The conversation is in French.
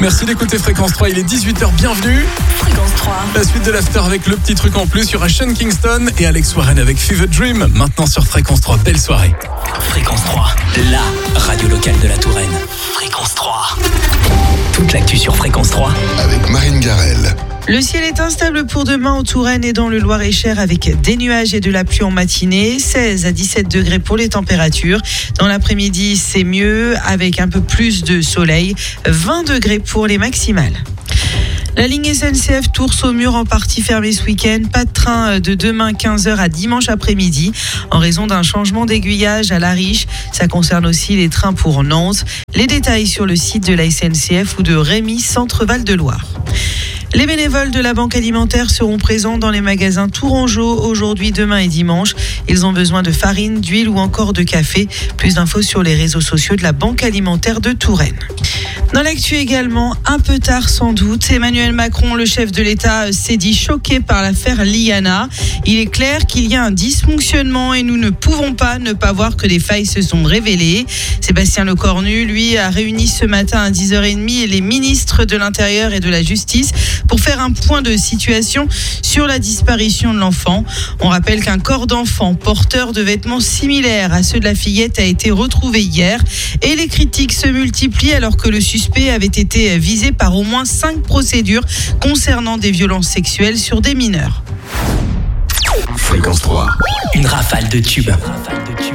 Merci d'écouter Fréquence 3, il est 18h, bienvenue. Fréquence 3. La suite de l'after avec le petit truc en plus, il y aura Sean Kingston et Alex Warren avec Fever Dream. Maintenant sur Fréquence 3, belle soirée. Fréquence 3, la radio locale de la Touraine. Fréquence 3. Toute l'actu sur Fréquence 3 avec Marine Garel. Le ciel est instable pour demain en Touraine et dans le Loir-et-Cher avec des nuages et de la pluie en matinée. 16 à 17 degrés pour les températures. Dans l'après-midi, c'est mieux avec un peu plus de soleil. 20 degrés pour les maximales. La ligne SNCF Tours-Saumur en partie fermée ce week-end. Pas de train de demain 15h à dimanche après-midi en raison d'un changement d'aiguillage à La Riche. Ça concerne aussi les trains pour Nantes. Les détails sur le site de la SNCF ou de Rémy, Centre-Val de Loire. Les bénévoles de la Banque Alimentaire seront présents dans les magasins Tourangeau aujourd'hui, demain et dimanche. Ils ont besoin de farine, d'huile ou encore de café. Plus d'infos sur les réseaux sociaux de la Banque Alimentaire de Touraine. Dans l'actu également, un peu tard sans doute, Emmanuel Macron, le chef de l'État, s'est dit choqué par l'affaire Liana. Il est clair qu'il y a un dysfonctionnement et nous ne pouvons pas ne pas voir que des failles se sont révélées. Sébastien Lecornu, lui, a réuni ce matin à 10h30 les ministres de l'Intérieur et de la Justice pour faire un point de situation sur la disparition de l'enfant. On rappelle qu'un corps d'enfant porteur de vêtements similaires à ceux de la fillette a été retrouvé hier et les critiques se multiplient alors que le suspect avait été visé par au moins 5 procédures concernant des violences sexuelles sur des mineurs. Fréquence 3. Une rafale de tubes.